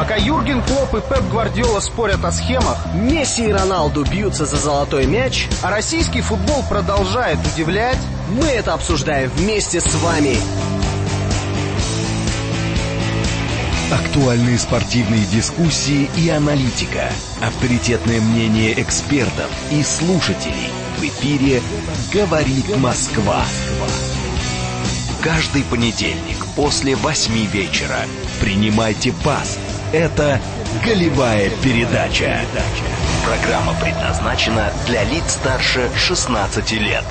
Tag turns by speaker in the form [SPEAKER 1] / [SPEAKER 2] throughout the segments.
[SPEAKER 1] Пока Юрген Клопп и Пеп Гвардиола спорят о схемах,
[SPEAKER 2] Месси и Роналду бьются за золотой мяч,
[SPEAKER 1] а российский футбол продолжает удивлять,
[SPEAKER 2] мы это обсуждаем вместе с вами.
[SPEAKER 3] Актуальные спортивные дискуссии и аналитика, авторитетное мнение экспертов и слушателей. В эфире «Говорит Москва». Каждый понедельник после 8 вечера принимайте пас. Это «Голевая передача». Программа предназначена для лиц старше 16 лет.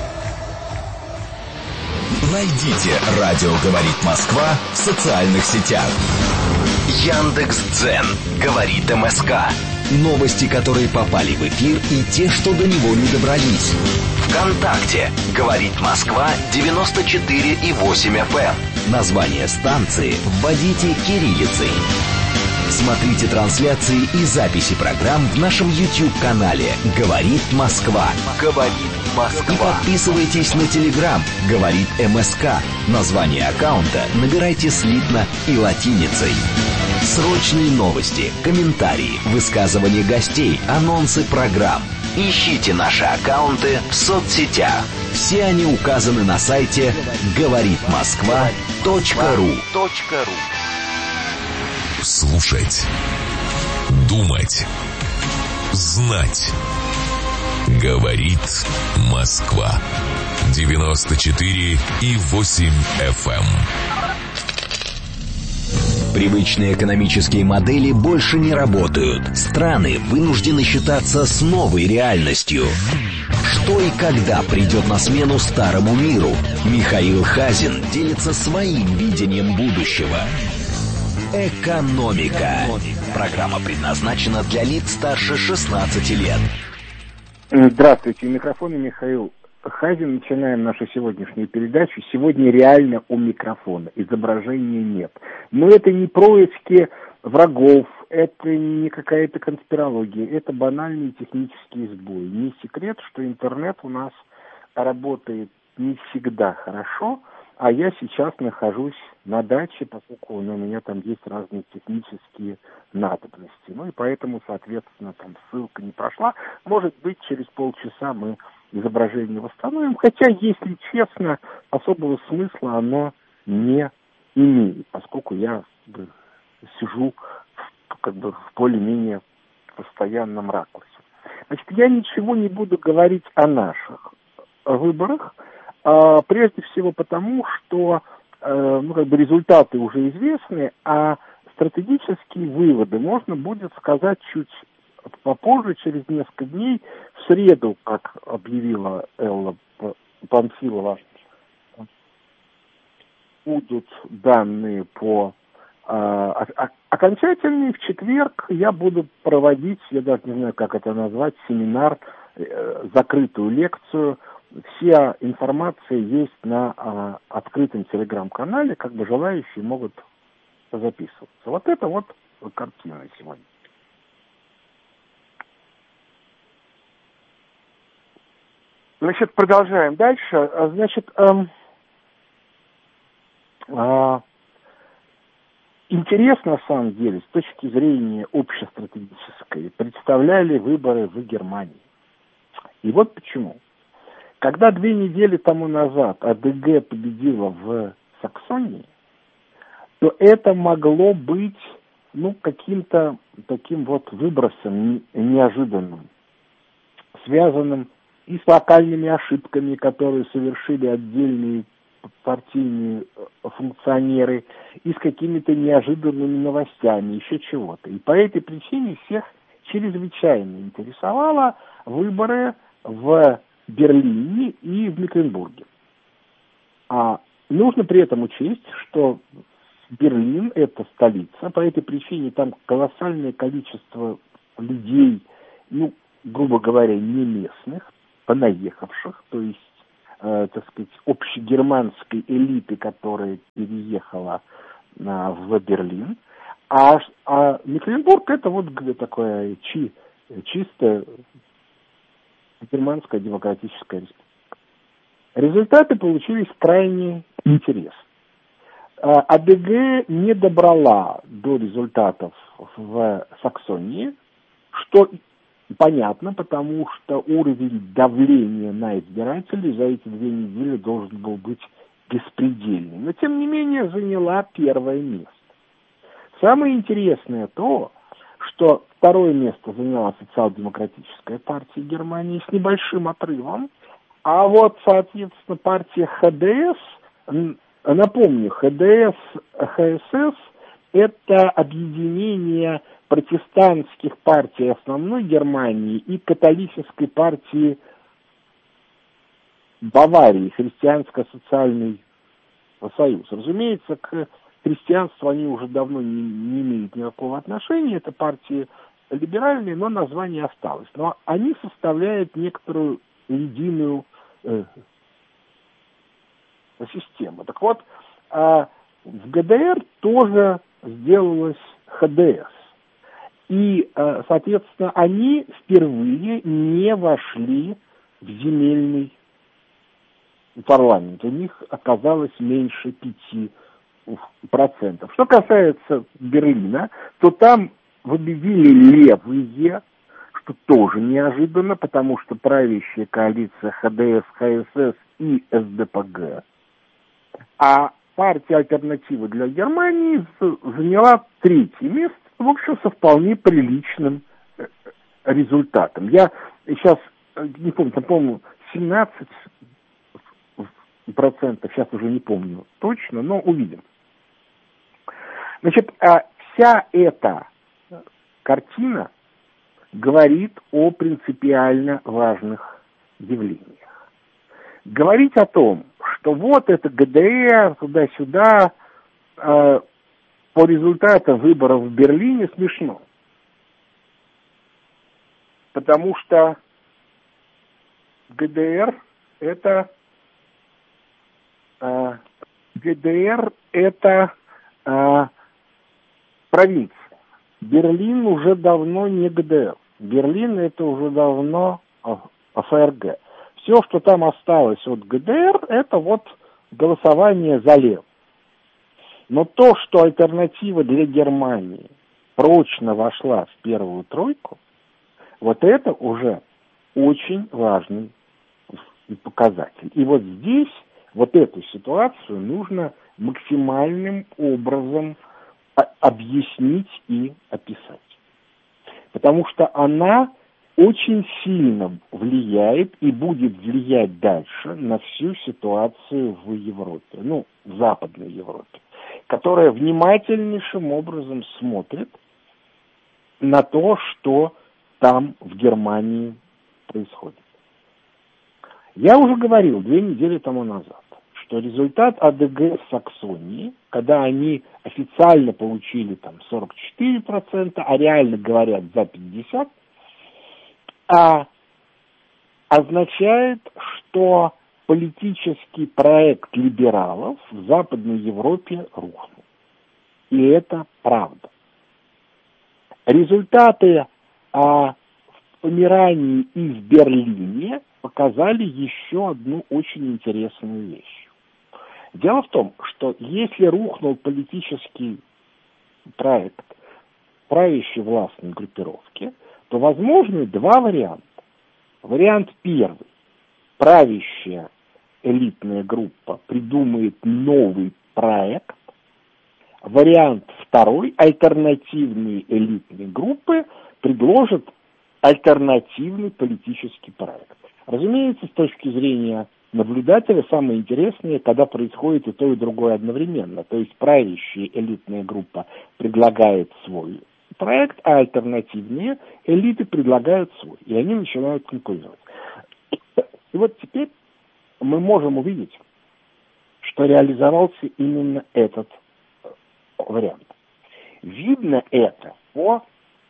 [SPEAKER 3] Найдите «Радио говорит Москва» в социальных сетях. Яндекс.Дзен говорит МСК. Новости, которые попали в эфир, и те, что до него не добрались. ВКонтакте говорит Москва 94,8 FM. Название станции вводите кириллицей. Смотрите трансляции и записи программ в нашем YouTube-канале «Говорит Москва». «Говорит Москва». И подписывайтесь на Telegram «Говорит МСК». Название аккаунта набирайте слитно и латиницей. Срочные новости, комментарии, высказывания гостей, анонсы программ. Ищите наши аккаунты в соцсетях. Все они указаны на сайте говоритмосква.ру. Слушать, думать, знать. Говорит Москва. 94,8 FM. Привычные экономические модели больше не работают. Страны вынуждены считаться с новой реальностью. Что и когда придет на смену старому миру? Михаил Хазин делится своим видением будущего. Экономика. Программа предназначена для лиц старше 16 лет.
[SPEAKER 4] Здравствуйте, у микрофона Михаил Хазин. Начинаем нашу сегодняшнюю передачу. Сегодня реально у микрофона. Изображения нет. Но это не происки врагов, это не какая-то конспирология, это банальные технические сбои. Не секрет, что интернет у нас работает не всегда хорошо, а я сейчас нахожусь на даче, поскольку у меня там есть разные технические надобности. Ну и поэтому, соответственно, там ссылка не прошла. Может быть, через полчаса мы изображение восстановим. Хотя, если честно, особого смысла оно не имеет, поскольку я сижу в более-менее постоянном ракурсе. Значит, я ничего не буду говорить о наших выборах, прежде всего потому, что результаты уже известны, а стратегические выводы можно будет сказать чуть попозже, через несколько дней. В среду, как объявила Элла Памфилова, будут данные по окончательные. В четверг я буду проводить, я даже не знаю, как это назвать, семинар, закрытую лекцию. Вся информация есть на открытом телеграм-канале, желающие могут записываться. Вот это вот картина сегодня. Значит, продолжаем дальше. Значит, интересно, на самом деле, с точки зрения общестратегической, представляли выборы в Германии. И вот почему. Когда 2 недели тому назад АДГ победила в Саксонии, то это могло быть, каким-то таким вот выбросом неожиданным, связанным и с локальными ошибками, которые совершили отдельные партийные функционеры, и с какими-то неожиданными новостями, еще чего-то. И по этой причине всех чрезвычайно интересовало выборы в Берлине и в Мекленбурге. А нужно при этом учесть, что Берлин – это столица, по этой причине там колоссальное количество людей, грубо говоря, не местных, понаехавших, то есть, общегерманской элиты, которая переехала в Берлин. А Мекленбург – это вот такое чисто Германская демократическая республика. Результаты получились крайне интересны. АДГ не добрала до результатов в Саксонии, что понятно, потому что уровень давления на избирателей за эти 2 недели должен был быть беспредельный. Но, тем не менее, заняла первое место. Самое интересное то, что второе место заняла социал-демократическая партия Германии с небольшим отрывом, а вот, соответственно, партия ХДС, напомню, ХСС – это объединение протестантских партий основной Германии и католической партии Баварии, Христианско-социальный союз. Разумеется, к христианству они уже давно не имеют никакого отношения, это партии либеральные, но название осталось. Но они составляют некоторую единую систему. Так вот, в ГДР тоже сделалась ХДС. И, соответственно, они впервые не вошли в земельный парламент. У них оказалось меньше 5%. Что касается Берлина, то там объявили левые, что тоже неожиданно, потому что правящая коалиция ХДС, ХСС и СДПГ, а партия «Альтернатива для Германии» заняла 3-е место, в общем, со вполне приличным результатом. Я сейчас не помню, по-моему, 17%, сейчас уже не помню точно, но увидим. Значит, вся эта картина говорит о принципиально важных явлениях. Говорить о том, что вот это ГДР, туда-сюда, по результатам выборов в Берлине смешно. Потому что ГДР это провинция. Берлин уже давно не ГДР. Берлин это уже давно ФРГ. Все, что там осталось от ГДР, это вот голосование за лев. Но то, что «Альтернатива для Германии» прочно вошла в первую тройку, вот это уже очень важный показатель. И вот здесь вот эту ситуацию нужно максимальным образом объяснить и описать. Потому что она очень сильно влияет и будет влиять дальше на всю ситуацию в Европе, в Западной Европе, которая внимательнейшим образом смотрит на то, что там в Германии происходит. Я уже говорил 2 недели тому назад, что результат АДГ в Саксонии, когда они официально получили там 44%, а реально говорят за 50%, означает, что политический проект либералов в Западной Европе рухнул. И это правда. Результаты в Померании и в Берлине показали еще одну очень интересную вещь. Дело в том, что если рухнул политический проект правящей властной группировки, то возможны 2 варианта. Вариант первый. Правящая элитная группа придумает новый проект. Вариант второй. Альтернативные элитные группы предложат альтернативный политический проект. Разумеется, с точки зрения наблюдателя, самое интересное, когда происходит и то, и другое одновременно. То есть правящая элитная группа предлагает свой проект, а альтернативные элиты предлагают свой. И они начинают конкурировать. И вот теперь мы можем увидеть, что реализовался именно этот вариант. Видно это по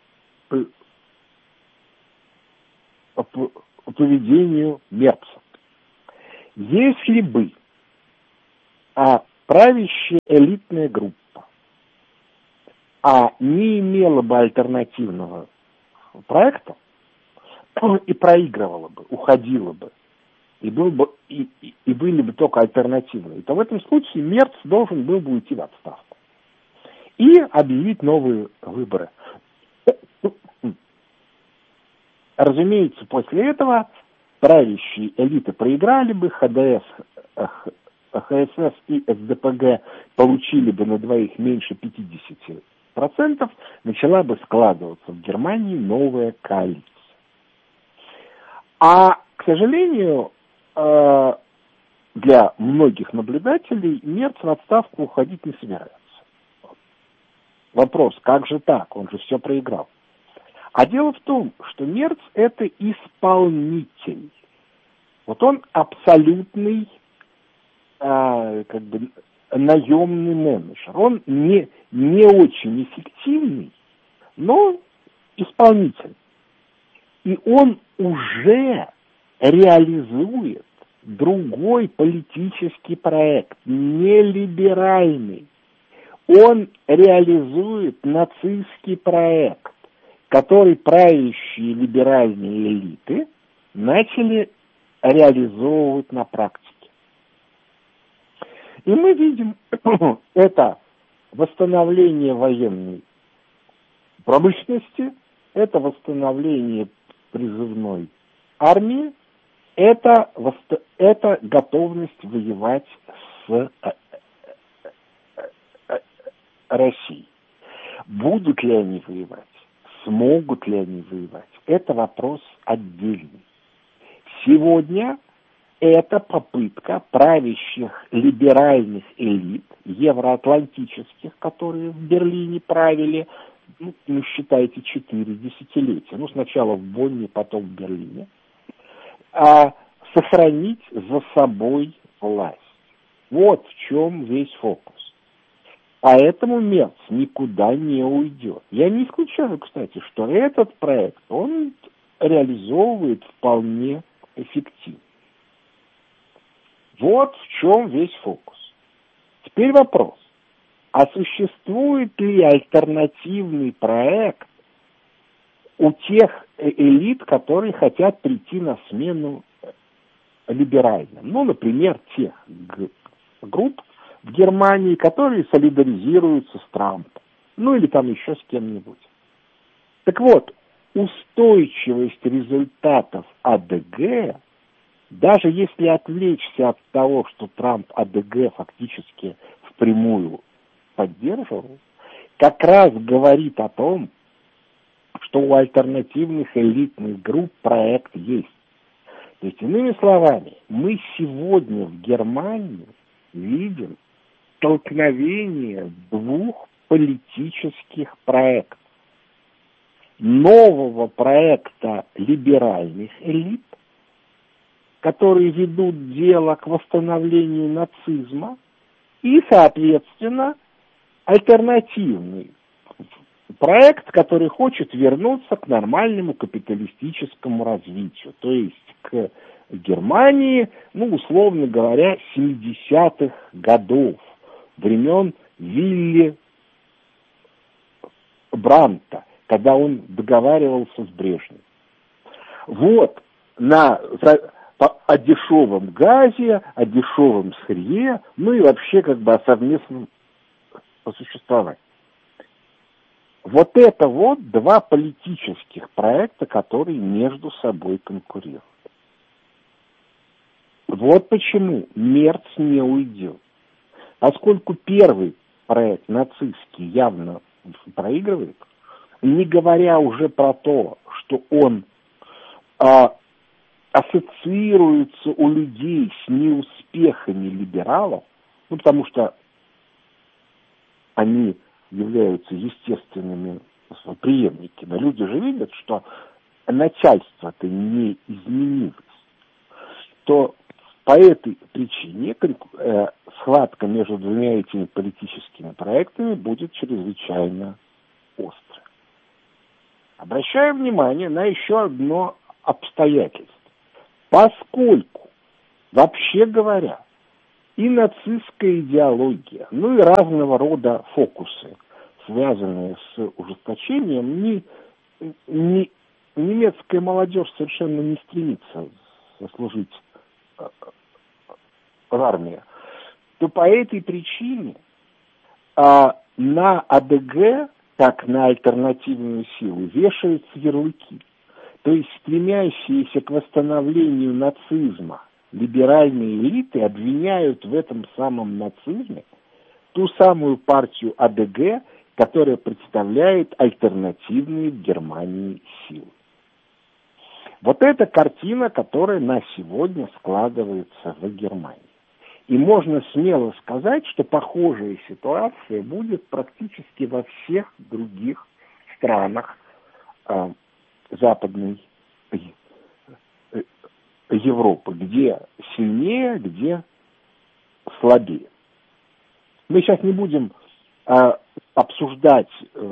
[SPEAKER 4] поведению Мерца. Если бы правящая элитная группа не имела бы альтернативного проекта и проигрывала бы, уходила бы, и были бы только альтернативные, то в этом случае Мерц должен был бы уйти в отставку и объявить новые выборы. разумеется, после этого правящие элиты проиграли бы, ХДС, ХСС и СДПГ получили бы на двоих меньше 50%, начала бы складываться в Германии новая коалиция. А, к сожалению, для многих наблюдателей Мерц в отставку уходить не собирается. Вопрос, как же так? Он же все проиграл. А дело в том, что Мерц – это исполнитель. Вот он абсолютный наемный менеджер. Он не очень эффективный, но исполнитель. И он уже реализует другой политический проект, не либеральный. Он реализует нацистский проект, который правящие либеральные элиты начали реализовывать на практике. И мы видим это восстановление военной промышленности, это восстановление призывной армии, это готовность воевать с Россией. Будут ли они воевать? Смогут ли они воевать? Это вопрос отдельный. Сегодня это попытка правящих либеральных элит, евроатлантических, которые в Берлине правили, считайте, 4 десятилетия. Сначала в Бонне, потом в Берлине. Сохранить за собой власть. Вот в чем весь фокус. Поэтому Мерц никуда не уйдет. Я не исключаю, кстати, что этот проект он реализовывает вполне эффективно. Вот в чем весь фокус. Теперь вопрос. А существует ли альтернативный проект у тех элит, которые хотят прийти на смену либеральным? Например, тех групп в Германии, которые солидаризируются с Трампом. Или там еще с кем-нибудь. Так вот, устойчивость результатов АДГ, даже если отвлечься от того, что Трамп АДГ фактически впрямую поддерживал, как раз говорит о том, что у альтернативных элитных групп проект есть. То есть, иными словами, мы сегодня в Германии видим столкновение двух политических проектов. Нового проекта либеральных элит, которые ведут дело к восстановлению нацизма, и, соответственно, альтернативный проект, который хочет вернуться к нормальному капиталистическому развитию, то есть к Германии, условно говоря, 70-х годов, времен Вилли Бранта, когда он договаривался с Брежневым. Вот, о дешевом газе, о дешевом сырье, и вообще о совместном существовании. Вот это два политических проекта, которые между собой конкурируют. Вот почему Мерц не уйдет. Поскольку первый проект нацистский явно проигрывает, не говоря уже про то, что он ассоциируется у людей с неуспехами либералов, потому что они являются естественными преемниками. Люди же видят, что начальство-то не изменилось. То по этой причине схватка между двумя этими политическими проектами будет чрезвычайно острой. Обращаю внимание на еще одно обстоятельство. Поскольку, вообще говоря, и нацистская идеология, и разного рода фокусы, связанные с ужесточением, немецкая молодежь совершенно не стремится служить в армии, то по этой причине на АДГ, как на альтернативную силу, вешаются ярлыки. то есть стремящиеся к восстановлению нацизма, либеральные элиты обвиняют в этом самом нацизме ту самую партию АДГ, которая представляет альтернативные в Германии силы. Вот эта картина, которая на сегодня складывается в Германии. И можно смело сказать, что похожая ситуация будет практически во всех других странах Западной Европы, где сильнее, где слабее. Мы сейчас не будем обсуждать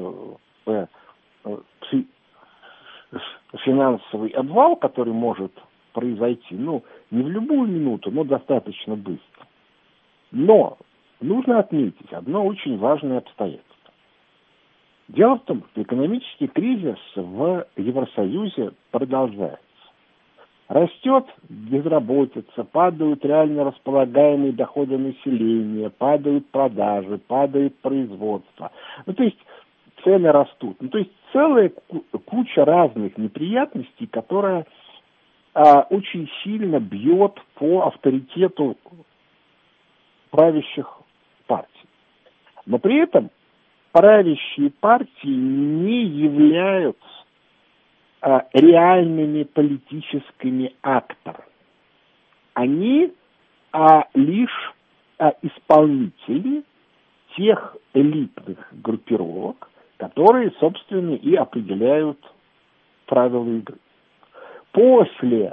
[SPEAKER 4] финансовый обвал, который может произойти, не в любую минуту, но достаточно быстро. Но нужно отметить одно очень важное обстоятельство. Дело в том, что экономический кризис в Евросоюзе продолжается. Растет безработица, падают реально располагаемые доходы населения, падают продажи, падает производство. То есть цены растут. То есть целая куча разных неприятностей, которая очень сильно бьет по авторитету правящих партий. Но при этом правящие партии не являются реальными политическими акторами. Они лишь исполнители тех элитных группировок, которые, собственно, и определяют правила игры. После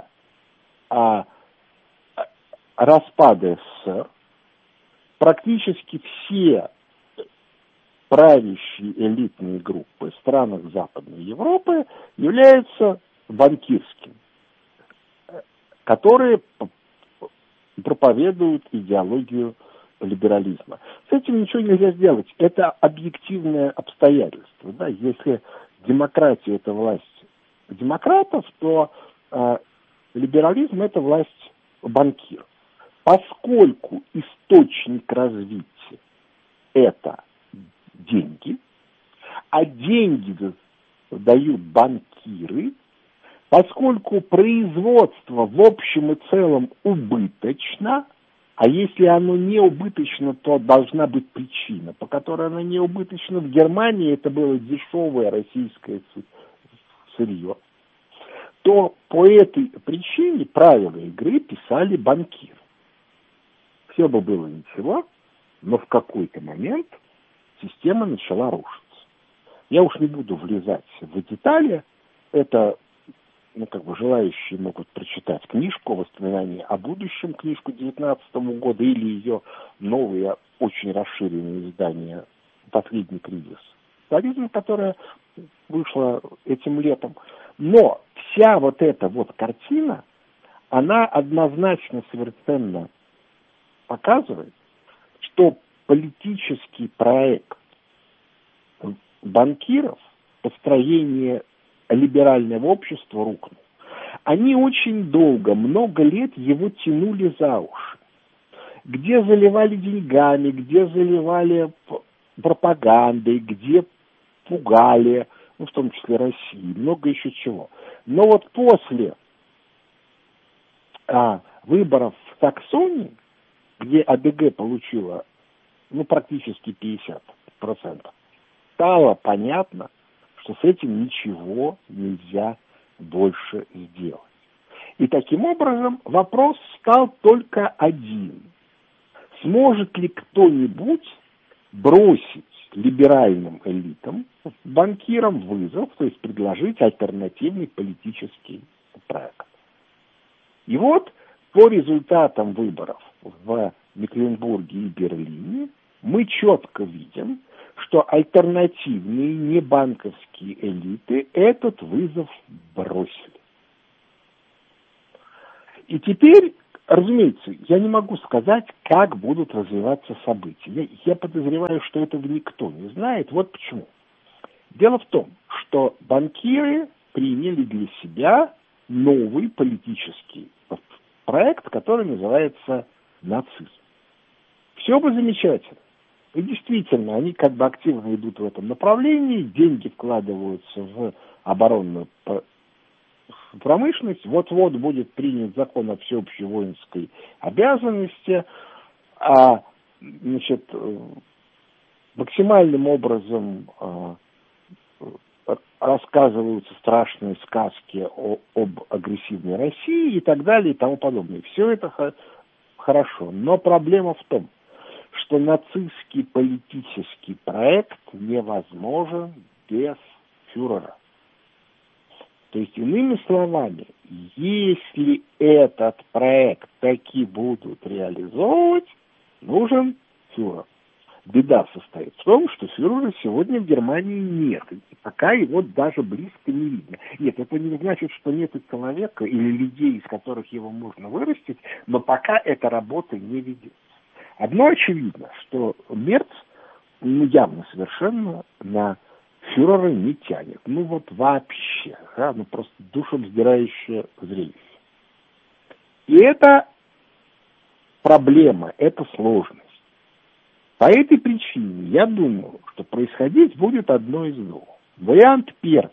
[SPEAKER 4] распада СССР практически все правящие элитные группы в странах Западной Европы являются банкирскими, которые проповедуют идеологию либерализма. С этим ничего нельзя сделать. Это объективное обстоятельство. Да? Если демократия – это власть демократов, то либерализм – это власть банкиров. Поскольку источник развития – это деньги, а деньги дают банкиры, поскольку производство в общем и целом убыточно, а если оно не убыточно, то должна быть причина, по которой оно не убыточно. В Германии это было дешевое российское сырье, то по этой причине правила игры писали банкиры. Все бы было ничего, но в какой-то момент система начала рушиться. Я уж не буду влезать в детали. Это, желающие могут прочитать книжку «Воспоминания о будущем», книжку 2019 года, или ее новое, очень расширенное издание «Последний кризис», которая вышла этим летом. Но вся вот эта вот картина, она однозначно совершенно показывает, что политический проект банкиров, построение либерального общества рухнул. Они очень долго, много лет его тянули за уши. Где заливали деньгами, где заливали пропагандой, где пугали, в том числе России, много еще чего. Но вот после выборов в Саксонии, где АДГ получила практически 50%, стало понятно, что с этим ничего нельзя больше сделать. И таким образом вопрос стал только один. Сможет ли кто-нибудь бросить либеральным элитам, банкирам вызов, то есть предложить альтернативный политический проект? И вот по результатам выборов в Мекленбурге и Берлине мы четко видим, что альтернативные небанковские элиты этот вызов бросили. И теперь, разумеется, я не могу сказать, как будут развиваться события. Я подозреваю, что этого никто не знает. Вот почему. Дело в том, что банкиры приняли для себя новый политический проект, который называется нацизм. Все бы замечательно. И действительно, они активно идут в этом направлении, деньги вкладываются в оборонную промышленность. Вот-вот будет принят закон о всеобщей воинской обязанности, значит, максимальным образом рассказываются страшные сказки об агрессивной России и так далее и тому подобное. Все это хорошо, но проблема в том, что нацистский политический проект невозможен без фюрера. То есть, иными словами, если этот проект таки будут реализовывать, нужен фюрер. Беда состоит в том, что фюрера сегодня в Германии нет. И пока его даже близко не видно. Нет, это не значит, что нет человека или людей, из которых его можно вырастить, но пока эта работа не ведется. Одно очевидно, что Мерц явно совершенно на фюрера не тянет. Вообще. Да? Просто душераздирающее зрелище. И это проблема, это сложность. По этой причине я думаю, что происходить будет одно из двух. Вариант первый.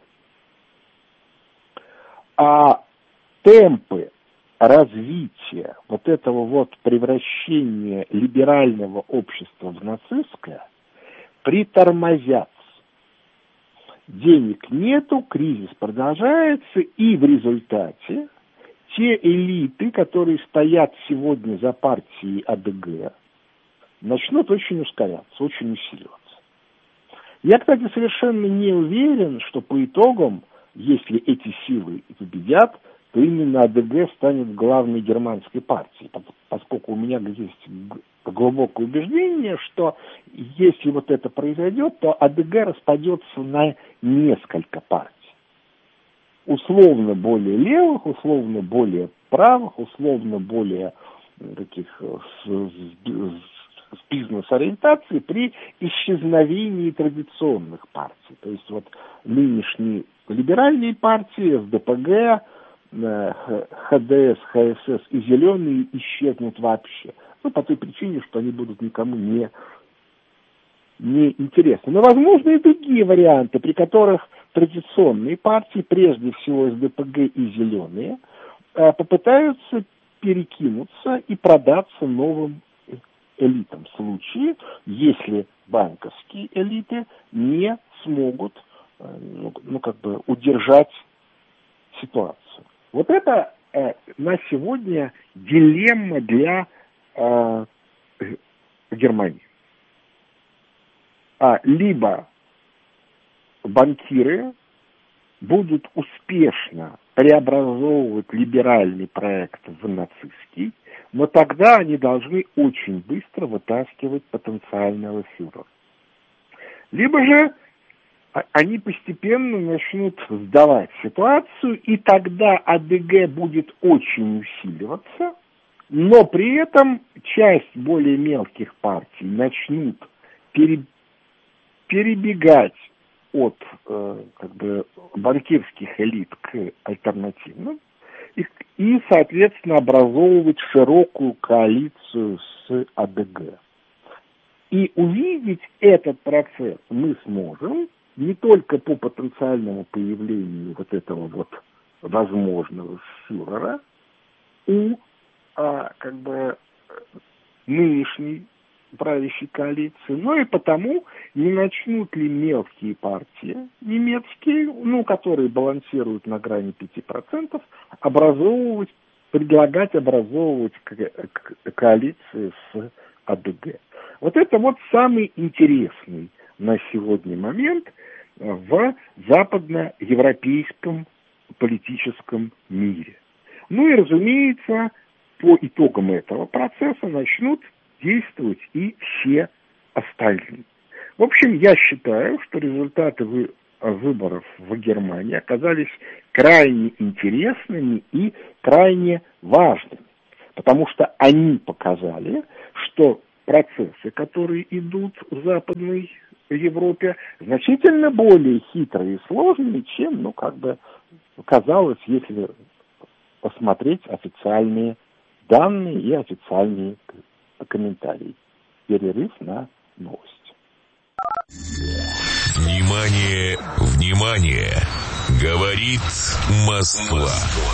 [SPEAKER 4] Темпы развития этого превращения либерального общества в нацистское притормозятся. Денег нету, кризис продолжается, и в результате те элиты, которые стоят сегодня за партией АДГ, начнут очень ускоряться, очень усиливаться. Я, кстати, совершенно не уверен, что по итогам, если эти силы победят, то именно АДГ станет главной германской партией, поскольку у меня есть глубокое убеждение, что если это произойдет, то АДГ распадется на несколько партий. Условно более левых, условно более правых, условно более таких с бизнес-ориентацией при исчезновении традиционных партий. То есть нынешние либеральные партии, СДПГ, ХДС, ХСС и Зеленые исчезнут вообще. По той причине, что они будут никому не интересны. Но возможны и другие варианты, при которых традиционные партии, прежде всего СДПГ и Зеленые, попытаются перекинуться и продаться новым элитам в случае, если банковские элиты не смогут удержать ситуацию. Это на сегодня дилемма для Германии. Либо банкиры будут успешно преобразовывать либеральный проект в нацистский, но тогда они должны очень быстро вытаскивать потенциального фюрера. Либо же они постепенно начнут сдавать ситуацию, и тогда АДГ будет очень усиливаться, но при этом часть более мелких партий начнут перебегать от банкирских элит к альтернативным и, соответственно, образовывать широкую коалицию с АДГ. И увидеть этот процесс мы сможем не только по потенциальному появлению этого возможного фюрера у нынешней правящей коалиции, но и потому, не начнут ли мелкие партии немецкие, которые балансируют на грани 5%, предлагать образовывать коалиции с АДГ. Это самый интересный на сегодня момент в западноевропейском политическом мире. И, разумеется, по итогам этого процесса начнут действовать и все остальные. В общем, я считаю, что результаты выборов в Германии оказались крайне интересными и крайне важными, потому что они показали, что процессы, которые идут в Западной Европе, значительно более хитрые и сложные, чем, казалось, если посмотреть официальные данные и официальные комментарии. Перерыв на новости.
[SPEAKER 5] Внимание, внимание! Говорит Москва.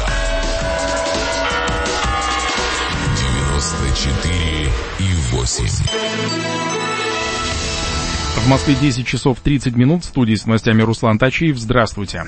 [SPEAKER 5] 94,8.
[SPEAKER 6] В Москве 10 часов 30 минут. В студии с новостями Руслан Тачиев. Здравствуйте.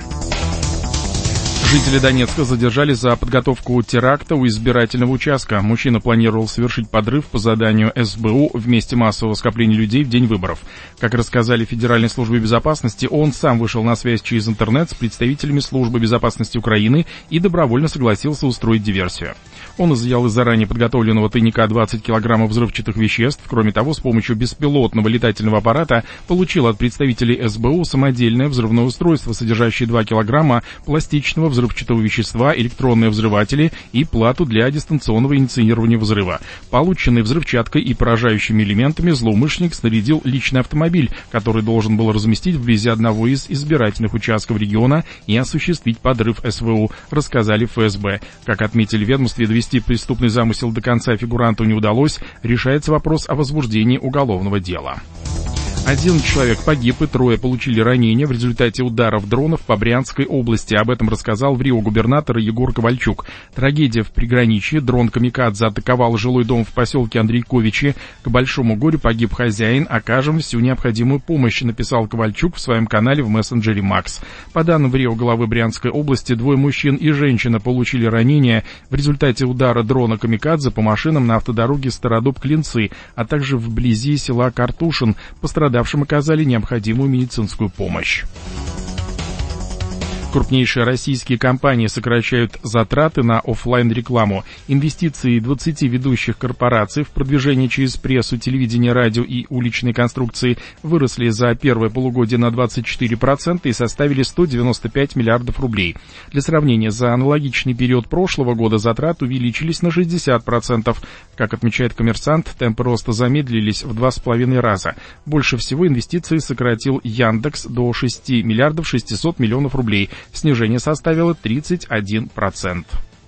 [SPEAKER 6] Жители Донецка задержали за подготовку теракта у избирательного участка. Мужчина планировал совершить подрыв по заданию СБУ в месте массового скопления людей в день выборов. Как рассказали в Федеральной службе безопасности, он сам вышел на связь через интернет с представителями службы безопасности Украины и добровольно согласился устроить диверсию. Он изъял из заранее подготовленного тайника 20 килограммов взрывчатых веществ. Кроме того, с помощью беспилотного летательного аппарата получил от представителей СБУ самодельное взрывное устройство, содержащее 2 килограмма пластичного взрывчатого вещества, электронные взрыватели и плату для дистанционного инициирования взрыва. Полученный взрывчаткой и поражающими элементами злоумышленник снарядил личный автомобиль, который должен был разместить вблизи одного из избирательных участков региона и осуществить подрыв СВУ, рассказали в ФСБ. Как отметили в ведомстве, довести преступный замысел до конца фигуранту не удалось, решается вопрос о возбуждении уголовного дела. 1 человек погиб и 3 получили ранения в результате ударов дронов по Брянской области. Об этом рассказал в Рио губернатор Егор Ковальчук. Трагедия в приграничье. Дрон «Камикадзе» атаковал жилой дом в поселке Андрейковичи. К большому горю погиб хозяин. Окажем всю необходимую помощь, написал Ковальчук в своем канале в мессенджере Макс. По данным в Рио главы Брянской области, 2 мужчин и женщина получили ранения в результате удара дрона «Камикадзе» по машинам на автодороге Стародуб-Клинцы, а также вблизи села Картушин. Пострадавшим оказали необходимую медицинскую помощь. Крупнейшие российские компании сокращают затраты на офлайн-рекламу. Инвестиции 20 ведущих корпораций в продвижение через прессу, телевидение, радио и уличные конструкции выросли за первое полугодие на 24% и составили 195 миллиардов рублей. Для сравнения, за аналогичный период прошлого года затраты увеличились на 60%. Как отмечает «Коммерсант», темпы роста замедлились в 2,5 раза. Больше всего инвестиции сократил Яндекс до 6 миллиардов 600 миллионов рублей. Снижение составило 31%.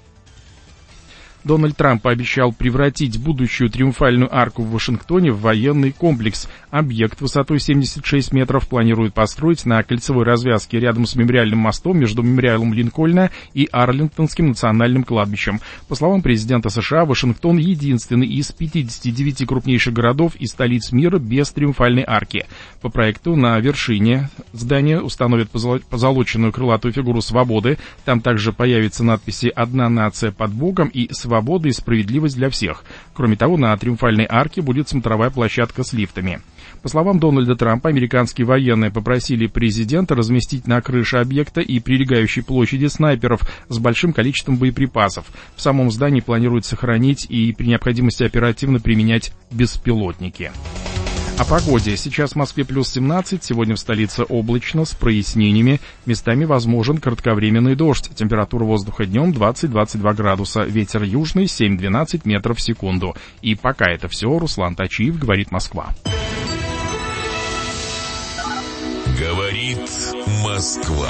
[SPEAKER 6] Дональд Трамп пообещал превратить будущую Триумфальную арку в Вашингтоне в военный комплекс. Объект высотой 76 метров планируют построить на кольцевой развязке рядом с мемориальным мостом между мемориалом Линкольна и Арлингтонским национальным кладбищем. По словам президента США, Вашингтон единственный из 59 крупнейших городов и столиц мира без Триумфальной арки. По проекту на вершине здания установят позолоченную крылатую фигуру свободы. Там также появятся надписи «Одна нация под Богом» и «Свобода и справедливость для всех». Кроме того, на Триумфальной арке будет смотровая площадка с лифтами. По словам Дональда Трампа, американские военные попросили президента разместить на крыше объекта и прилегающей площади снайперов с большим количеством боеприпасов. В самом здании планируют сохранить и при необходимости оперативно применять беспилотники. О погоде. Сейчас в Москве плюс 17, сегодня в столице облачно, с прояснениями. Местами возможен кратковременный дождь. Температура воздуха днем 20-22 градуса. Ветер южный 7-12 метров в секунду. И пока это все. Руслан Тачиев, говорит Москва.
[SPEAKER 5] Говорит Москва.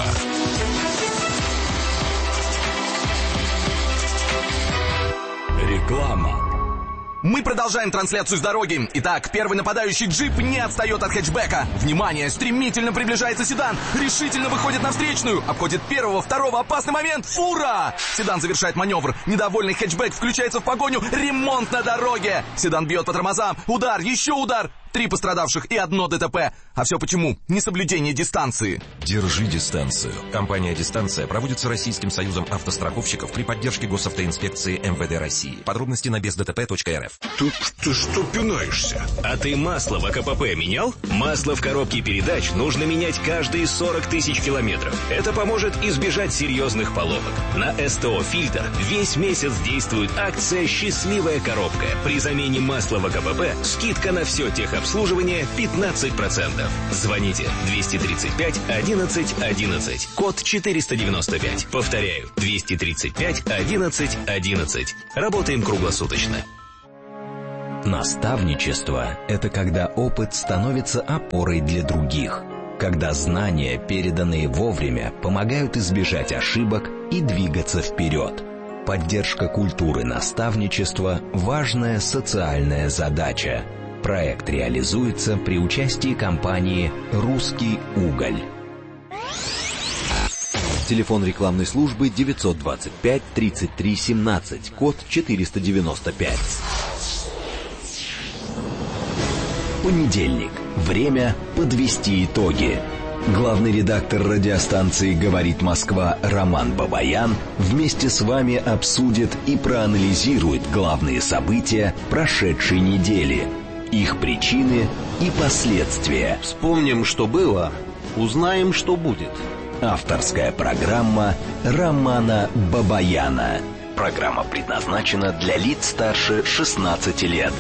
[SPEAKER 7] Реклама. Мы продолжаем трансляцию с дороги. Итак, первый нападающий джип не отстает от хэтчбека. Внимание, стремительно приближается седан. Решительно выходит на встречную. Обходит первого, второго, опасный момент. Фура! Седан завершает маневр. Недовольный хэтчбек включается в погоню. Ремонт на дороге. Седан бьет по тормозам. Удар, еще удар. 3 пострадавших и 1 ДТП. А все почему? Несоблюдение дистанции.
[SPEAKER 8] Держи дистанцию. Компания «Дистанция» проводится Российским союзом автостраховщиков при поддержке госавтоинспекции МВД России. Подробности на бездтп.рф.
[SPEAKER 5] Ты что пинаешься?
[SPEAKER 9] А ты масло в АКПП менял? Масло в коробке передач нужно менять каждые 40 тысяч километров. Это поможет избежать серьезных поломок. На СТО «Фильтр» весь месяц действует акция «Счастливая коробка». При замене масла в АКПП скидка на все техобслуживание 15%. Звоните 235 11 11. Код 495. Повторяю, 235 11 11. Работаем круглосуточно.
[SPEAKER 3] Наставничество – это когда опыт становится опорой для других. Когда знания, переданные вовремя, помогают избежать ошибок и двигаться вперед. Поддержка культуры наставничества – важная социальная задача. Проект реализуется при участии компании «Русский уголь». Телефон рекламной службы 925 33 17, код 495. Понедельник. Время подвести итоги. Главный редактор радиостанции «Говорит Москва» Роман Бабаян вместе с вами обсудит и проанализирует главные события прошедшей недели, их причины и последствия.
[SPEAKER 1] Вспомним, что было, узнаем, что будет.
[SPEAKER 3] Авторская программа Романа Бабаяна. Программа предназначена для лиц старше 16 лет.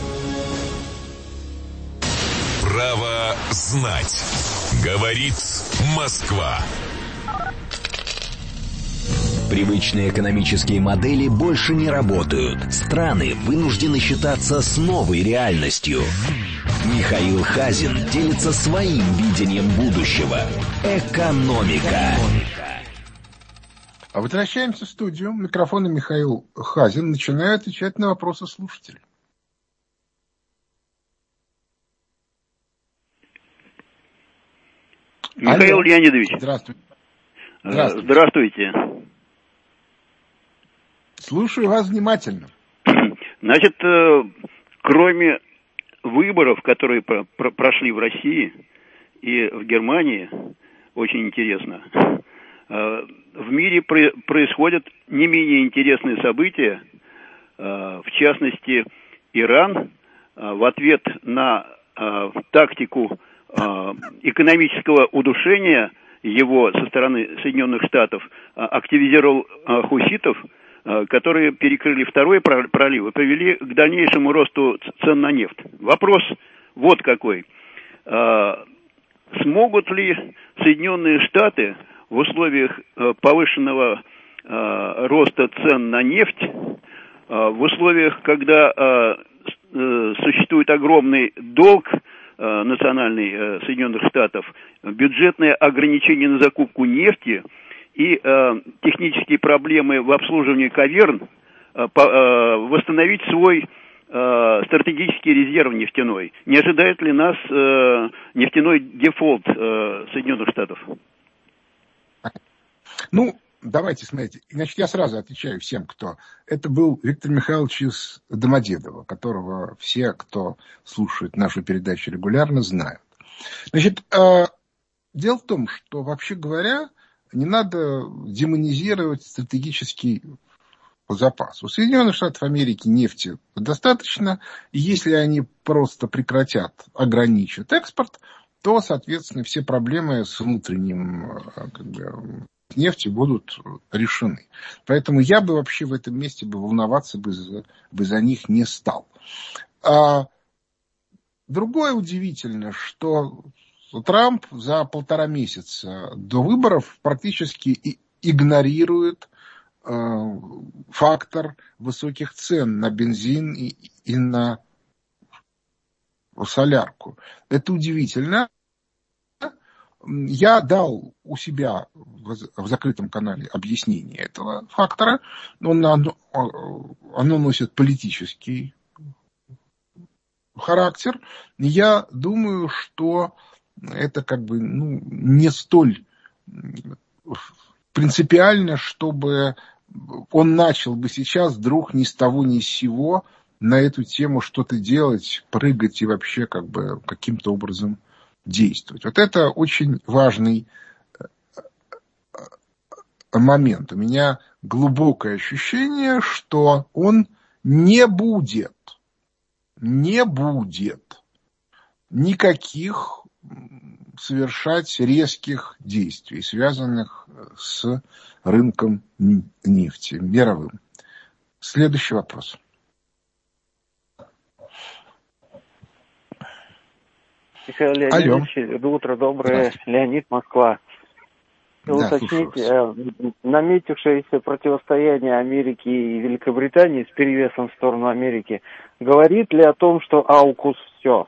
[SPEAKER 5] Право знать. Говорит Москва.
[SPEAKER 3] Привычные экономические модели больше не работают. Страны вынуждены считаться с новой реальностью. Михаил Хазин делится своим видением будущего. Экономика.
[SPEAKER 10] Возвращаемся в студию. Микрофон Михаил Хазин. Начинаю отвечать на вопросы слушателей.
[SPEAKER 11] Михаил Леонидович.
[SPEAKER 10] Здравствуйте.
[SPEAKER 11] Здравствуйте.
[SPEAKER 10] Слушаю вас внимательно.
[SPEAKER 11] Значит, кроме выборов, которые прошли в России и в Германии, очень интересно, в мире происходят не менее интересные события. В частности, Иран в ответ на тактику экономического удушения его со стороны Соединенных Штатов активизировал хуситов, которые перекрыли второй пролив и привели к дальнейшему росту цен на нефть. Вопрос вот какой. Смогут ли Соединенные Штаты в условиях повышенного роста цен на нефть, в условиях, когда существует огромный долг национальный Соединенных Штатов, бюджетные ограничения на закупку нефти и технические проблемы в обслуживании каверн, восстановить свой стратегический резерв нефтяной? Не ожидает ли нас нефтяной дефолт Соединенных Штатов?
[SPEAKER 10] Ну, давайте, смотрите. Значит, я сразу отвечаю всем, кто... Это был Виктор Михайлович из Домодедово, которого все, кто слушает нашу передачу регулярно, знают. Значит, дело в том, что, вообще говоря, не надо демонизировать стратегический запас. У Соединенных Штатов Америки нефти достаточно, и если они просто прекратят, ограничат экспорт, то, соответственно, все проблемы с внутренним нефти будут решены. Поэтому я бы вообще в этом месте волноваться бы за них не стал. Другое удивительно, что Трамп за 1,5 месяца до выборов практически игнорирует фактор высоких цен на бензин и на солярку. Это удивительно. Я дал у себя в закрытом канале объяснение этого фактора. Оно носит политический характер. Я думаю, что это не столь принципиально, чтобы он начал бы сейчас вдруг ни с того ни с сего на эту тему что-то делать, прыгать и вообще каким-то образом действовать. Вот это очень важный момент. У меня глубокое ощущение, что он не будет никаких совершать резких действий, связанных с рынком нефти мировым. Следующий вопрос.
[SPEAKER 12] Михаил Леонидович, утро доброе. Леонид, Москва.
[SPEAKER 10] Да,
[SPEAKER 12] уточнить, наметившееся противостояние Америки и Великобритании с перевесом в сторону Америки говорит ли о том, что AUKUS все?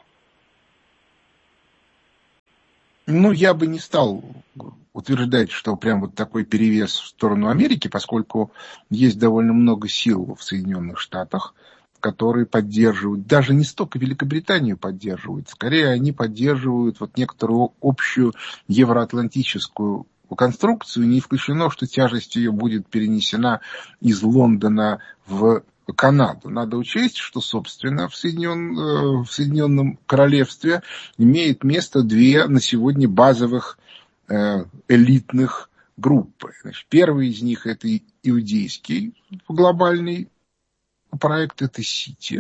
[SPEAKER 10] Я бы не стал утверждать, что прям вот такой перевес в сторону Америки, поскольку есть довольно много сил в Соединенных Штатах, которые поддерживают, даже не столько Великобританию поддерживают, скорее они поддерживают некоторую общую евроатлантическую конструкцию, не исключено, что тяжесть ее будет перенесена из Лондона в Канаду. Надо учесть, что, собственно, в Соединенном Королевстве имеет место две на сегодня базовых элитных группы. Значит, первый из них — это иудейский глобальный проект, это Сити,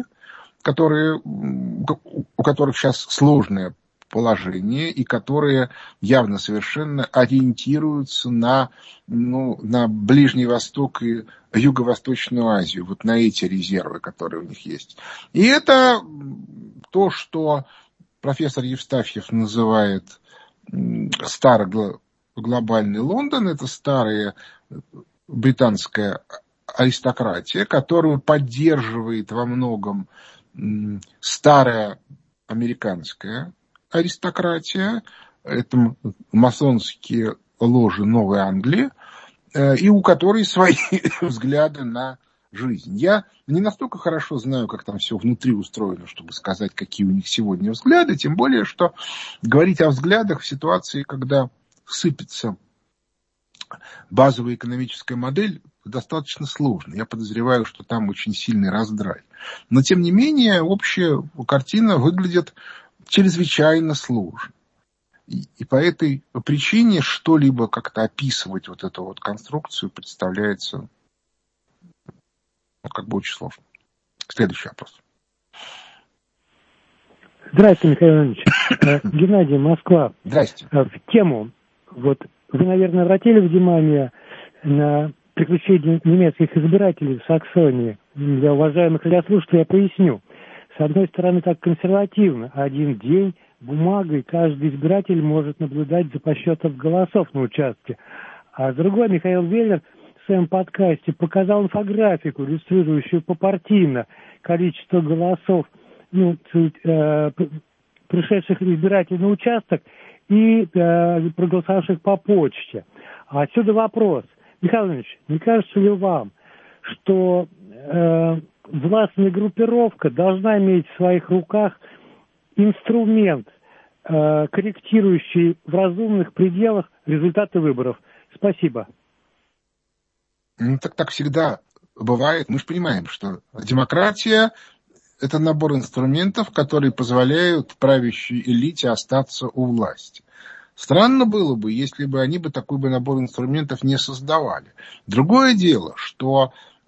[SPEAKER 10] у которых сейчас сложное положение и которые явно совершенно ориентируются на Ближний Восток и Юго-Восточную Азию, вот на эти резервы, которые у них есть. И это то, что профессор Евстафьев называет старый глобальный Лондон, это старая британская аристократия, которую поддерживает во многом старая американская аристократия, это масонские ложи Новой Англии, и у которой свои взгляды на жизнь. Я не настолько хорошо знаю, как там все внутри устроено, чтобы сказать, какие у них сегодня взгляды, тем более, что говорить о взглядах в ситуации, когда сыпется базовая экономическая модель, достаточно сложно. Я подозреваю, что там очень сильный раздрай. Но, тем не менее, общая картина выглядит чрезвычайно сложно. И по этой причине что-либо как-то описывать вот эту вот конструкцию представляется как бы очень сложно. Следующий вопрос.
[SPEAKER 13] Здравствуйте, Михаил Иванович. Геннадий, Москва.
[SPEAKER 10] Здрасте.
[SPEAKER 13] В тему. Вот вы, наверное, обратили внимание на приключения немецких избирателей в Саксонии. Для уважаемых радиослушателей я поясню. С одной стороны, так консервативно. Один день бумагой каждый избиратель может наблюдать за подсчетом голосов на участке. А с другой, Михаил Веллер в своем подкасте показал инфографику, иллюстрирующую попартийно количество голосов пришедших избирателей на участок и проголосовавших по почте. А отсюда вопрос. Михаил Иванович, не кажется ли вам, что властная группировка должна иметь в своих руках инструмент, корректирующий в разумных пределах результаты выборов? Спасибо.
[SPEAKER 10] Так всегда бывает. Мы же понимаем, что демократия – это набор инструментов, которые позволяют правящей элите остаться у власти. Странно было бы, если бы они такой набор инструментов не создавали. Другое дело, что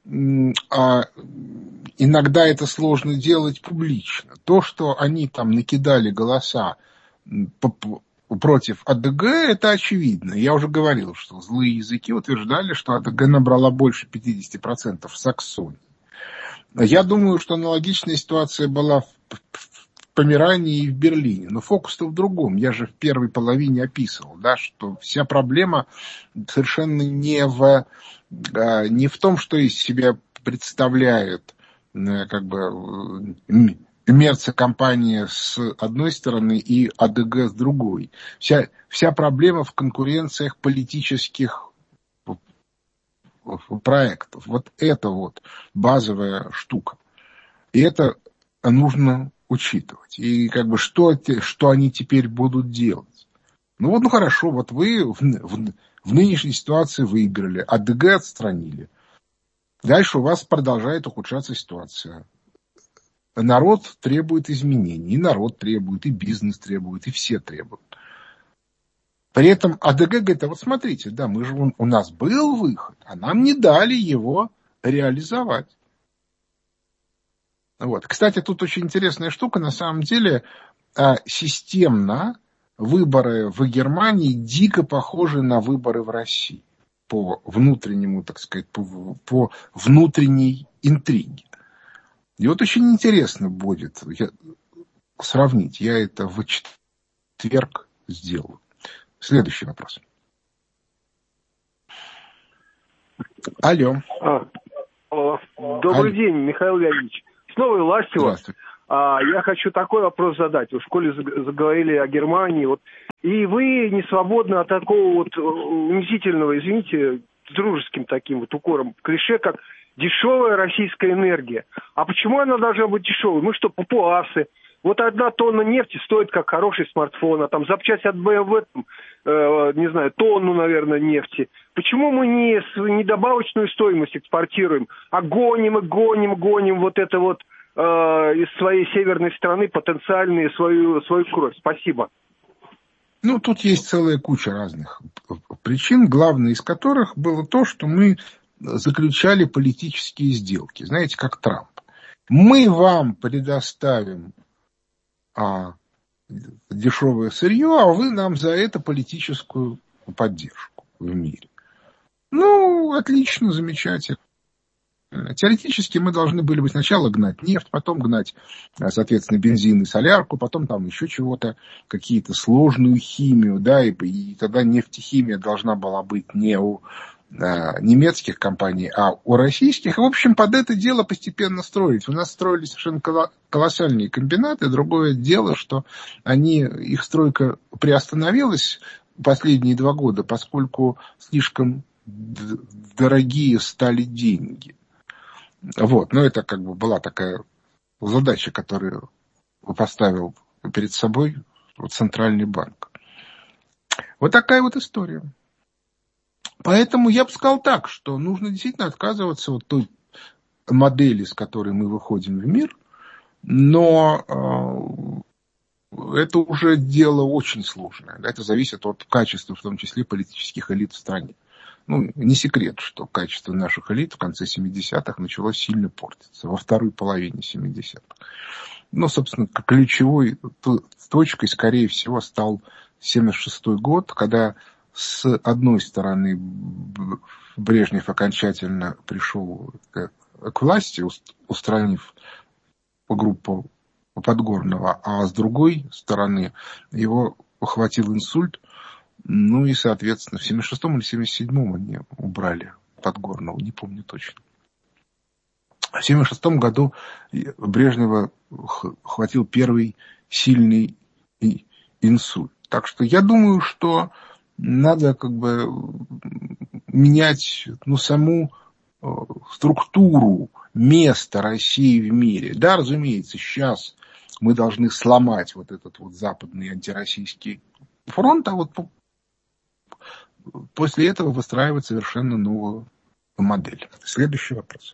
[SPEAKER 10] иногда это сложно делать публично. То, что они там накидали голоса против АДГ, это очевидно. Я уже говорил, что злые языки утверждали, что АДГ набрала больше 50% в Саксонии. Я думаю, что аналогичная ситуация была в Померании и в Берлине. Но фокус-то в другом. Я же в первой половине описывал, да, что вся проблема совершенно не в том, что из себя представляет Мерца-компания с одной стороны и АДГ с другой. Вся проблема в конкуренциях политических проектов. Вот это вот базовая штука. И это нужно учитывать. И что они теперь будут делать? Ну хорошо, вот вы в нынешней ситуации выиграли, АДГ отстранили. Дальше у вас продолжает ухудшаться ситуация. Народ требует изменений. И народ требует, и бизнес требует, и все требуют. При этом АДГ говорит, а вот смотрите, да, у нас был выход, а нам не дали его реализовать. Вот. Кстати, тут очень интересная штука. На самом деле, системно выборы в Германии дико похожи на выборы в России. По внутреннему, так сказать, по внутренней интриге. И вот очень интересно будет сравнить. Я это в четверг сделаю. Следующий вопрос. Алло.
[SPEAKER 14] Добрый день, Михаил Леонидович. С новой властью вас. Я хочу такой вопрос задать. Вы в школе заговорили о Германии. И вы не свободны от такого унизительного, извините, с дружеским таким укором, клише, как дешевая российская энергия. А почему она должна быть дешевой? Мы что, папуасы? Вот 1 тонна нефти стоит как хороший смартфон, а там запчасть от BMW не знаю, тонну, наверное, нефти. Почему мы не добавочную стоимость экспортируем, а гоним вот это вот из своей северной страны потенциальную свою кровь? Спасибо.
[SPEAKER 10] Ну, тут есть целая куча разных причин, главной из которых было то, что мы заключали политические сделки. Знаете, как Трамп. Мы вам предоставим дешевое сырье, а вы нам за это политическую поддержку в мире. Ну, отлично, замечательно. Теоретически мы должны были бы сначала гнать нефть, потом гнать, соответственно, бензин и солярку, потом там еще чего-то, какие-то сложную химию, да, и тогда нефтехимия должна была быть не у немецких компаний, а у российских. В общем, под это дело постепенно строить. У нас строились совершенно колоссальные комбинаты. Другое дело, что их стройка приостановилась последние 2 года, поскольку слишком дорогие стали деньги. Вот. Но это как бы была такая задача, которую поставил перед собой Центральный банк. Вот такая вот история. Поэтому я бы сказал так, что нужно действительно отказываться от той модели, с которой мы выходим в мир, но это уже дело очень сложное. Это зависит от качества, в том числе, политических элит в стране. Ну, не секрет, что качество наших элит в конце 70-х началось сильно портиться, во второй половине 70-х. Ну, собственно, ключевой точкой, скорее всего, стал 76-й год, когда с одной стороны Брежнев окончательно пришел к власти, устранив группу Подгорного, а с другой стороны его охватил инсульт. Ну и, соответственно, в 76-м или 77-м они убрали Подгорного, не помню точно. В 76-м году Брежнева хватил первый сильный инсульт. Так что я думаю, что надо как бы менять саму структуру места России в мире. Да, разумеется, сейчас мы должны сломать вот этот вот западный антироссийский фронт, а вот после этого выстраивать совершенно новую модель. Следующий вопрос.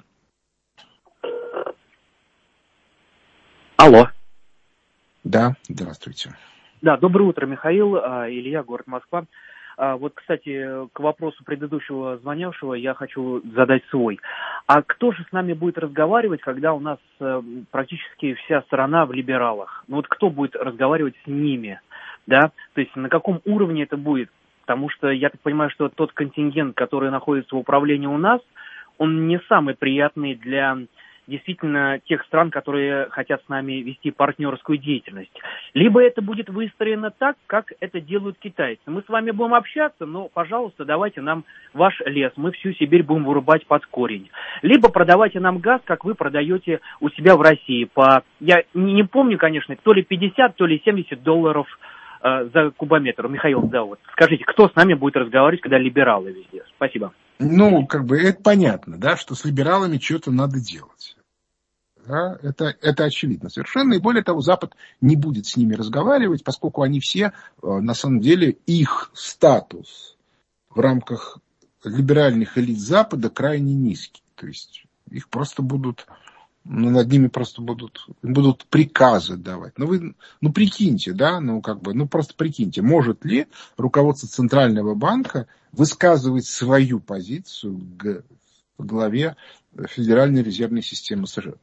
[SPEAKER 15] Алло.
[SPEAKER 10] Да, здравствуйте.
[SPEAKER 15] Да, доброе утро, Михаил, Илья, город Москва. Вот, кстати, к вопросу предыдущего звонившего я хочу задать свой. А кто же с нами будет разговаривать, когда у нас практически вся страна в либералах? Ну вот кто будет разговаривать с ними, да? То есть на каком уровне это будет? Потому что я так понимаю, что тот контингент, который находится в управлении у нас, он не самый приятный для действительно тех стран, которые хотят с нами вести партнерскую деятельность. Либо это будет выстроено так, как это делают китайцы. Мы с вами будем общаться, но, пожалуйста, давайте нам ваш лес, мы всю Сибирь будем вырубать под корень. Либо продавайте нам газ, как вы продаете у себя в России. Я не помню, конечно, то ли 50, то ли $70 за кубометр. Михаил, да, вот скажите, кто с нами будет разговаривать, когда либералы везде? Спасибо.
[SPEAKER 10] Ну, как бы это понятно, да, что с либералами что-то надо делать. Да, это очевидно совершенно. И более того, Запад не будет с ними разговаривать, поскольку они все, на самом деле, их статус в рамках либеральных элит Запада крайне низкий. То есть их просто будут, над ними просто будут приказы давать. Вы прикиньте, да, просто прикиньте, может ли руководство Центрального банка высказывать свою позицию к главе Федеральной резервной системы США.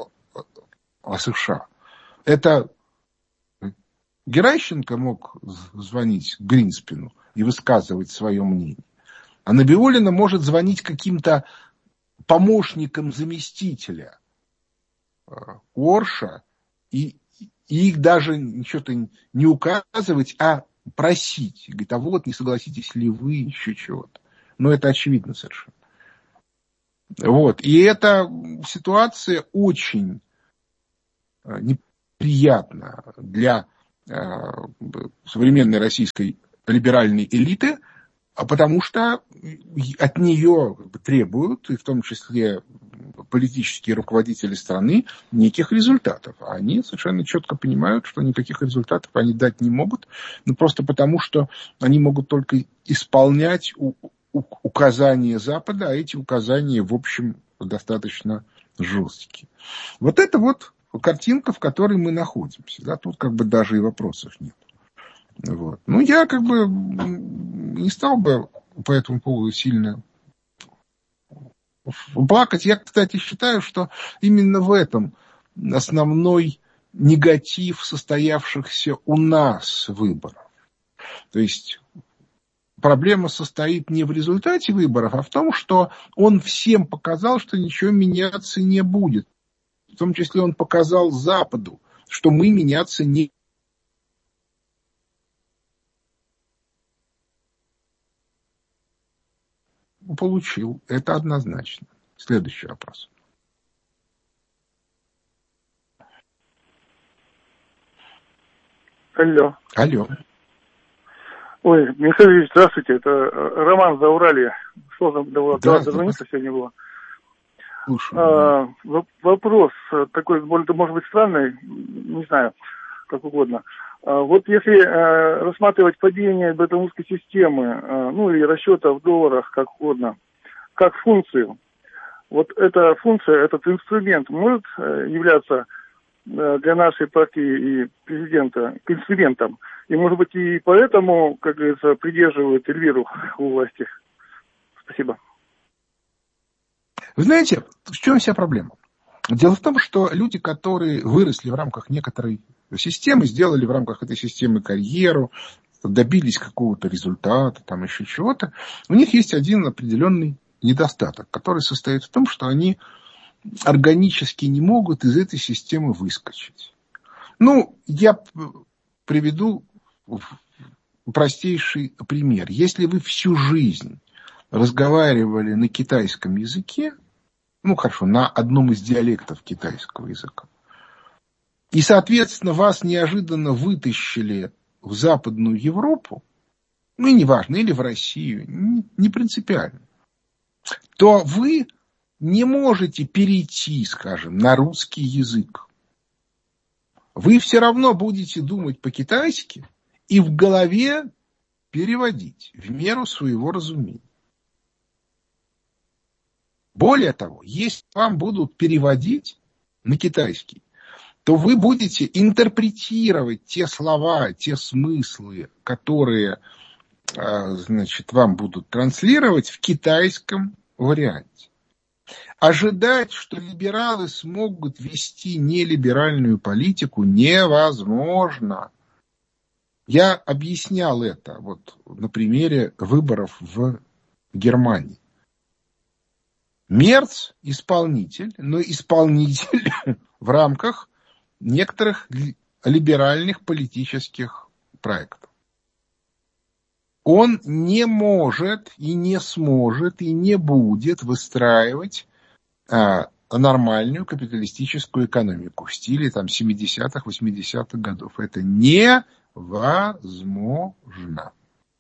[SPEAKER 10] Это Геращенко мог звонить Гринспену и высказывать свое мнение. А Набиуллина может звонить каким-то помощникам заместителя Орша и их даже что-то не указывать, а просить. Говорит, а вот не согласитесь ли вы, еще чего-то. Но это очевидно совершенно. Вот. И эта ситуация очень неприятна для современной российской либеральной элиты, потому что от нее требуют, и в том числе политические руководители страны неких результатов. Они совершенно четко понимают, что никаких результатов они дать не могут, просто потому, что они могут только исполнять указания Запада, а эти указания, в общем, достаточно жесткие. Вот это вот картинка, в которой мы находимся. Да? Тут даже и вопросов нет. Вот. Я не стал бы по этому поводу сильно плакать. Я, кстати, считаю, что именно в этом основной негатив состоявшихся у нас выборов. То есть проблема состоит не в результате выборов, а в том, что он всем показал, что ничего меняться не будет. В том числе он показал Западу, что мы меняться не получил. Это однозначно. Следующий вопрос.
[SPEAKER 16] Алло. Ой, Михаил Ильич, здравствуйте. Это Роман Зауралье. Сложно было дозвониться сегодня было. Вопрос такой, может быть, странный, не знаю, как угодно. Вот если рассматривать падение Бреттон-Вудской системы, или расчета в долларах, как угодно, как функцию, вот эта функция, этот инструмент может являться для нашей партии и президента инструментом? И, может быть, и поэтому, как говорится, придерживают Эльвиру у власти? Спасибо.
[SPEAKER 10] Вы знаете, в чем вся проблема? Дело в том, что люди, которые выросли в рамках некоторой системы, сделали в рамках этой системы карьеру, добились какого-то результата, там еще чего-то, у них есть один определенный недостаток, который состоит в том, что они органически не могут из этой системы выскочить. Я приведу простейший пример. Если вы всю жизнь разговаривали на китайском языке, на одном из диалектов китайского языка, и, соответственно, вас неожиданно вытащили в Западную Европу, неважно, или в Россию, не принципиально, то вы не можете перейти, скажем, на русский язык. Вы все равно будете думать по-китайски и в голове переводить в меру своего разумения. Более того, если вам будут переводить на китайский, то вы будете интерпретировать те слова, те смыслы, которые, вам будут транслировать в китайском варианте. Ожидать, что либералы смогут вести нелиберальную политику, невозможно. Я объяснял это на примере выборов в Германии. Мерц исполнитель, но исполнитель в рамках некоторых либеральных политических проектов. Он не может и не сможет и не будет выстраивать нормальную капиталистическую экономику в стиле 70-х, 80-х годов. Это невозможно.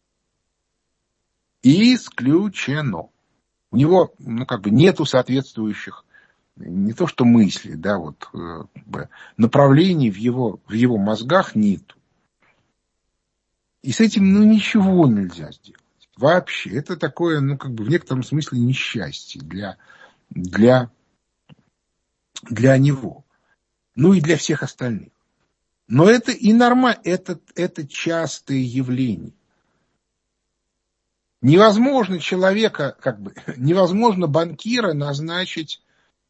[SPEAKER 10] Исключено. У него нету соответствующих, не то что мыслей, направлений в его мозгах нету. И с этим ничего нельзя сделать. Вообще. Это такое, в некотором смысле несчастье для него. И для всех остальных. Но это и нормально, это частое явление. Невозможно человека, невозможно банкира назначить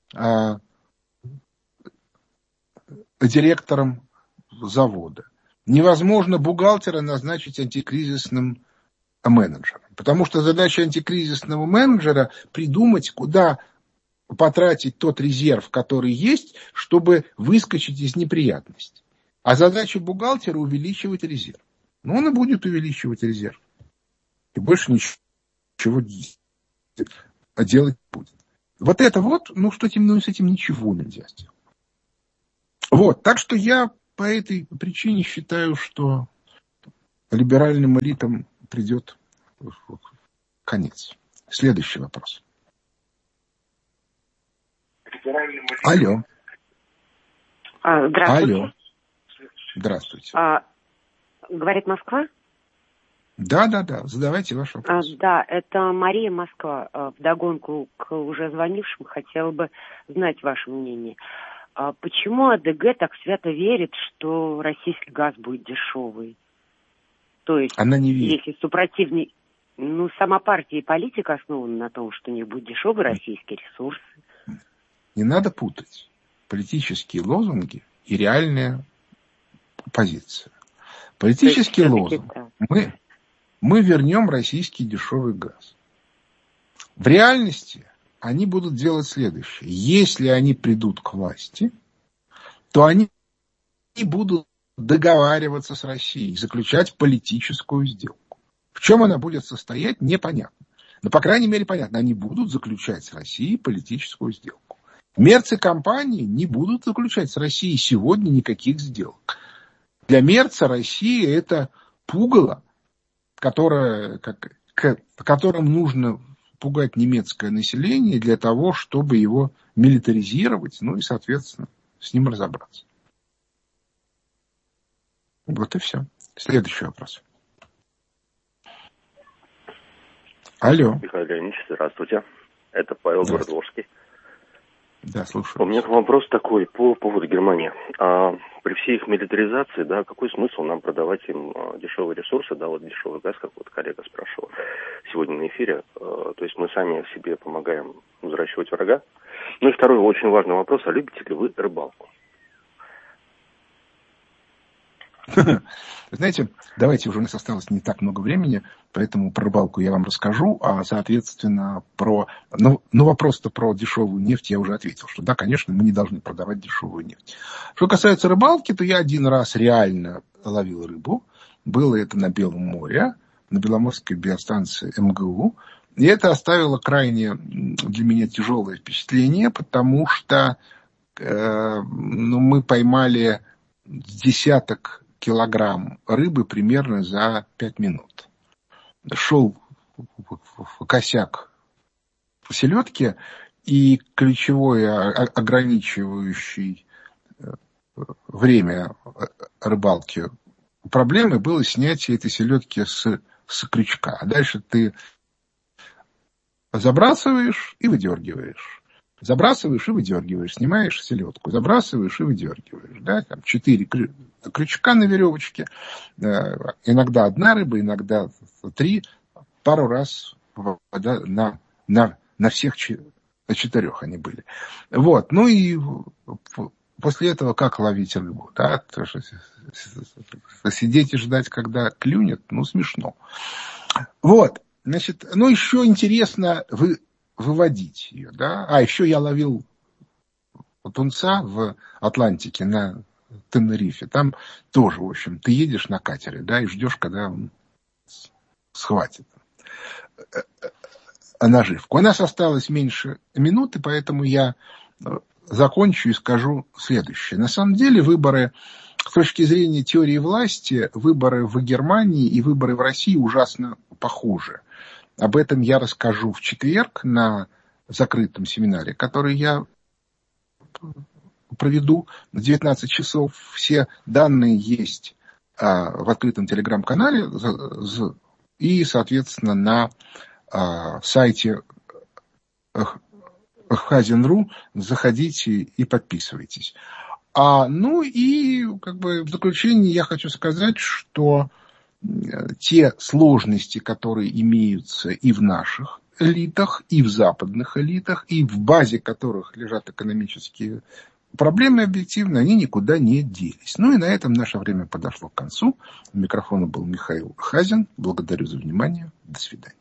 [SPEAKER 10] директором завода. Невозможно бухгалтера назначить антикризисным менеджером. Потому что задача антикризисного менеджера придумать, куда потратить тот резерв, который есть, чтобы выскочить из неприятностей. А задача бухгалтера увеличивать резерв. Он и будет увеличивать резерв. И больше ничего делать не будет. С этим ничего нельзя сделать. Так что я по этой причине считаю, что либеральным элитам придет конец. Следующий вопрос. Алло.
[SPEAKER 17] Здравствуйте.
[SPEAKER 10] Алло. Здравствуйте.
[SPEAKER 17] Говорит Москва?
[SPEAKER 10] Да. Задавайте ваш вопрос.
[SPEAKER 17] Да, это Мария, Москва. Вдогонку к уже звонившим хотела бы знать ваше мнение. Почему АДГ так свято верит, что российский газ будет дешевый? То есть,
[SPEAKER 10] она не верит.
[SPEAKER 17] Если супротивник... сама партия и политика основана на том, что у них будет дешевый российский ресурс.
[SPEAKER 10] Не надо путать политические лозунги и реальная позиция. Политический лозунг. Мы вернем российский дешевый газ. В реальности они будут делать следующее. Если они придут к власти, то они будут договариваться с Россией, заключать политическую сделку. В чем она будет состоять, непонятно. Но, по крайней мере, понятно, они будут заключать с Россией политическую сделку. Мерцы компании не будут заключать с Россией сегодня никаких сделок. Для Мерца Россия – это пугало, которым нужно пугать немецкое население для того, чтобы его милитаризировать, и, соответственно, с ним разобраться. Вот и все. Следующий вопрос. Алло.
[SPEAKER 18] Михаил Леонидович, здравствуйте. Это Павел Городворский.
[SPEAKER 10] Да, слушаю.
[SPEAKER 18] У меня вопрос такой по поводу Германии. При всей их милитаризации, какой смысл нам продавать им дешевые ресурсы, дешевый газ, как коллега спрашивал сегодня на эфире. То есть мы сами себе помогаем взращивать врага. И второй очень важный вопрос, любите ли вы рыбалку?
[SPEAKER 10] Знаете, давайте, уже у нас осталось не так много времени, поэтому про рыбалку я вам расскажу, а, соответственно, вопрос-то про дешевую нефть я уже ответил, что да, конечно, мы не должны продавать дешевую нефть. Что касается рыбалки, то я один раз реально ловил рыбу, было это на Белом море, на Беломорской биостанции МГУ, и это оставило крайне для меня тяжелое впечатление, потому что мы поймали десяток килограмм рыбы примерно за 5 минут. Шел косяк селедки, и ключевое ограничивающее время рыбалки проблемой было снятие этой селедки с крючка. А дальше ты забрасываешь и выдергиваешь. Забрасываешь и выдергиваешь, снимаешь селедку, забрасываешь и выдергиваешь. Да? 4 крючка на веревочке, иногда одна рыба, иногда 3, пару раз на всех 4 они были. Вот. И после этого как ловить рыбу? Да? Сидеть и ждать, когда клюнет, смешно. Вот. Значит, еще интересно выводить ее, да. Еще я ловил тунца в Атлантике на Тенерифе. Там тоже, в общем, ты едешь на катере, да, и ждешь, когда он схватит наживку. У нас осталось меньше минуты, поэтому я закончу и скажу следующее. На самом деле выборы, с точки зрения теории власти, выборы в Германии и выборы в России ужасно похожи. Об этом я расскажу в четверг на закрытом семинаре, который я проведу в 19 часов. Все данные есть в открытом телеграм-канале и, соответственно, на сайте Хазин.ру. Заходите и подписывайтесь. В заключение я хочу сказать, что те сложности, которые имеются и в наших элитах, и в западных элитах, и в базе которых лежат экономические проблемы объективно, они никуда не делись. И на этом наше время подошло к концу. У микрофона был Михаил Хазин. Благодарю за внимание. До свидания.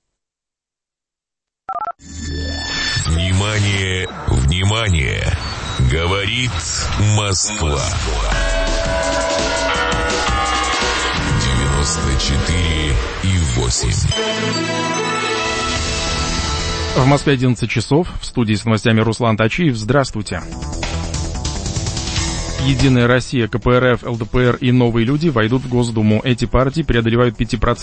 [SPEAKER 5] Внимание, внимание! Говорит Москва. 94,8.
[SPEAKER 6] В Москве 11 часов. В студии с новостями Руслан Тачиев. Здравствуйте. Единая Россия, КПРФ, ЛДПР и Новые люди войдут в Госдуму. Эти партии преодолевают 5%